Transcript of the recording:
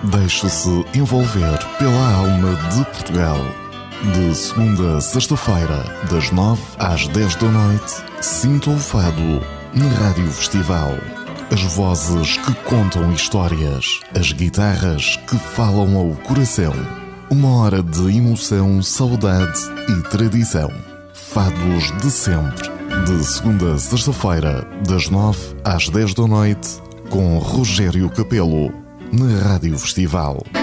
Deixe-se envolver pela alma de Portugal. De segunda a sexta-feira, das 9 às 10 da noite, sinta o fado na Rádio Festival. As vozes que contam histórias, as guitarras que falam ao coração. Uma hora de emoção, saudade e tradição. Fados de sempre. De segunda a sexta-feira, das 9 às 10 da noite, com Rogério Capelo, na Rádio Festival.